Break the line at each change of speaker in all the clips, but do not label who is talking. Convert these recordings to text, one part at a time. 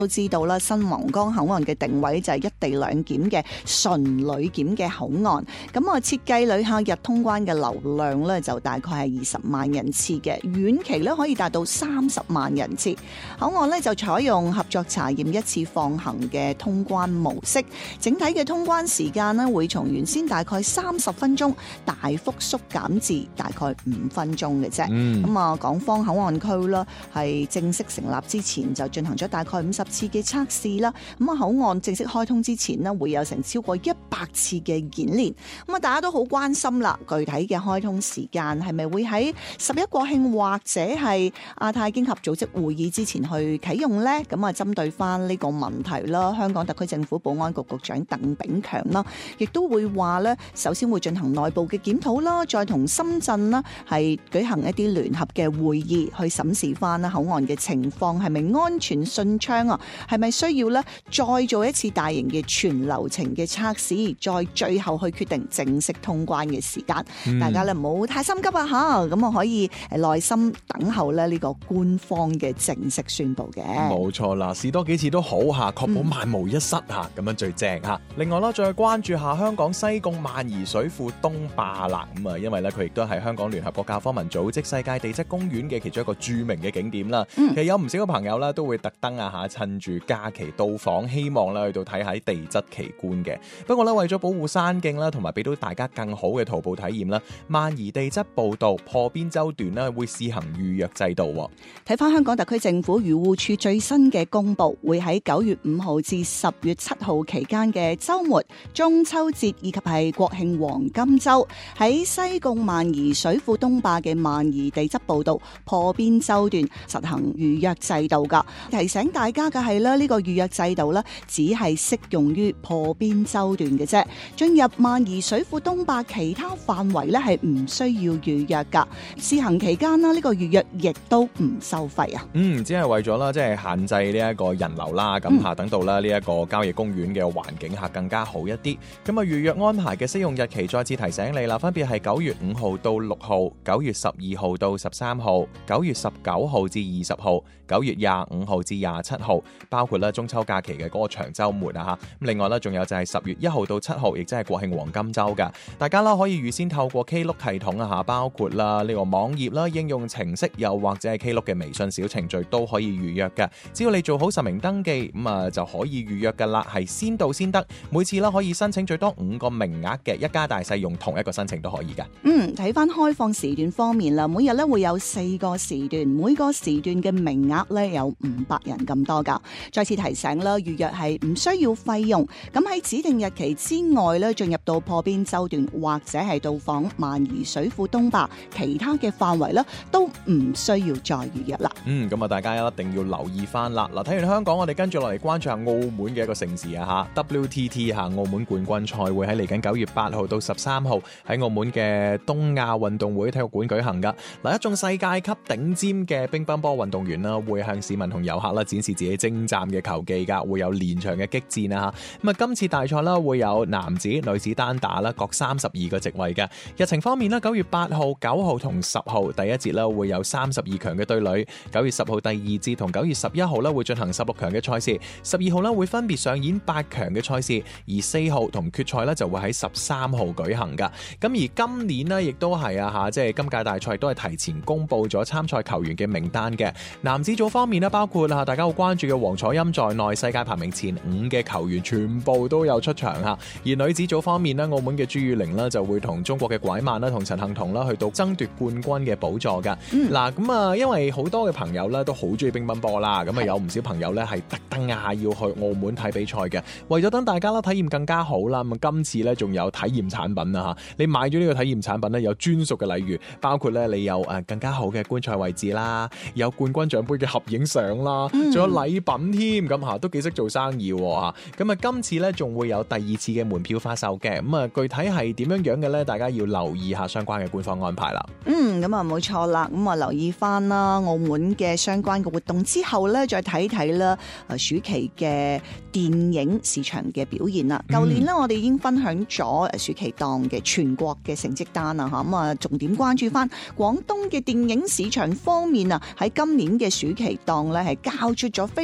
都知道啦，新皇崗口岸嘅定位就係一地兩檢嘅純旅檢嘅口岸。咁啊，設計旅客日通關嘅流量咧就大概係20萬人次嘅，遠期咧可以達到30萬人次。口岸咧就採用合作查驗一次放行嘅通關模式，整體嘅通關時間咧會從原先大概30分鐘大幅縮減至大概5分鐘嘅啫。咁啊，港方口岸區啦係正式成立之前就進行咗大概50次嘅測試啦。咁啊，口岸正式開通之前呢，會有成超過100次嘅演練。咁啊，大家都好關心啦，具體嘅開通時間係咪會喺11國慶或者係亞太經合組織會議之前去啟用呢？咁啊，針對翻呢個問題啦，香港特區政府保安局局長鄧炳強啦，亦都會話呢，首先會進行內部嘅檢討啦，再同深圳啦係舉行一啲聯合嘅會議，去審視翻啦口岸嘅情況係咪安全順暢啊？係咪需要咧再做一次大型嘅全流程嘅測試，再最後去決定正式通關嘅時間。大家咧唔好太心急啊吓，咁啊可以耐心等候咧呢個官方嘅正式宣佈嘅。
冇錯啦，試多幾次都好吓，確保萬無一失吓，咁樣最正吓。另外啦，再關注下香港西貢萬宜水庫東壩啦，咁啊，因為咧佢亦都係香港聯合國教科文組織世界地質公園嘅其中一個著名嘅景點啦。其實有唔少嘅朋友咧都會特登啊吓，趁住假期到訪，希望咧去到睇下地質奇觀嘅。不過咧為咗保護山徑啦，同埋俾到大家更好嘅徒步體驗啦，萬宜地質步道破邊洲段咧會試行預約制度。
睇翻香港特區政府漁護署最新嘅公佈，會喺9月5號至10月7號期間嘅週末、中秋節以及係國慶黃金週，喺西貢萬宜水庫東壩嘅萬宜地質步道破邊洲段實行預約制度㗎。提醒大家嘅係咧，呢個預約制度咧只係適用於破邊洲段嘅啫。進入萬宜水庫東壩其他範圍咧係唔需要預約㗎。試行期間啦，呢個預約亦都唔收費啊。
只係為咗啦，即係限制呢一個人流啦，咁下等到啦呢一個郊野公園嘅環境下更加好一啲。咁啊，預約安排嘅適用日期再次提醒你啦，分別係9月5號到6號、9月12號到13號、9月19號至20號、9月25號至27號，包括啦中秋假期嘅嗰個長週末啊嚇。咁另外啦，仲有就係10月1號到7號，亦即係國慶黃金週㗎。大家啦可以預先透過 Klook 系統啊嚇，包括啦呢個網頁啦、應用程式，又或者係 Klook 嘅微信小程序都可以預約嘅。只要你做好實名登記，就可以預約㗎啦，係先到先得。每次啦可以申請最多5個名額嘅，一家大細用同一個申請都可以㗎。
睇翻開放時段方面啦，每日咧會有4個時段，每個時段嘅名額咧有500人咁多㗎。再次提醒啦，預約係唔需要費用。咁喺指定日期之外咧，進入到破邊洲段或者係到訪萬宜水庫東壩其他嘅範圍咧，都唔需要再預約啦。
咁啊，大家一定要留意翻啦。嗱，睇完香港，我哋跟住落嚟關注下澳門嘅一個盛事啊嚇 WTT 澳門冠軍賽會喺嚟緊9月8號到13號喺澳門嘅東亞運動會體育館舉行噶。嗱，一眾世界級頂尖嘅乒乓波運動員啦，會向市民同遊客啦展示自己精湛嘅球技噶，會有連場嘅激戰啊嚇。咁啊，今次大賽啦會有男子、女子單打啦各32個席位嘅。日程方面啦，9月8號、9號同10號第一節啦會有32強嘅對壘，9月10號第二節同9月11號咧會進行16強嘅賽事，12號咧會分別上演8強嘅賽事，而4號同決賽咧就會喺13號舉行噶。咁而今年呢，亦都係啊嚇，即係今屆大賽都係提前公布咗參賽球員嘅名單嘅。男子組方面呢，包括大家好關注嘅黃楚欽在內，世界排名前5嘅球員全部都有出場嚇。而女子組方面呢，澳門嘅朱雨玲呢就會同中國嘅拐曼啦同陳幸同啦去到爭奪冠軍嘅寶座噶。嗱咁啊，因為好多嘅朋友咧都好中意乒乓波啦，咁啊有唔少朋友咧係特登要去澳門睇比賽嘅，為咗等大家啦體驗更加好啦，咁今次咧仲有體驗產品啊嚇，你買咗呢個體驗產品咧有專屬嘅禮遇，包括咧你有更加好嘅觀賽位置啦，有冠軍獎杯嘅合影相啦，仲有禮品添，咁嚇都幾識做生意喎。咁啊今次咧仲會有第2次嘅門票發售嘅，咁啊具體係點樣嘅咧？大家要留意下相關嘅官方安排啦。
咁啊冇錯啦，咁啊留意翻啦澳門嘅相關嘅活動之後咧，再睇睇啦暑期嘅電影市場嘅表現啦。舊年咧我哋已經分享咗暑期檔嘅全國嘅成績單啊嚇，咁啊重點關注翻廣東嘅電影市場方面啊，喺今年嘅暑期檔咧係交出咗非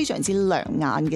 常之亮眼嘅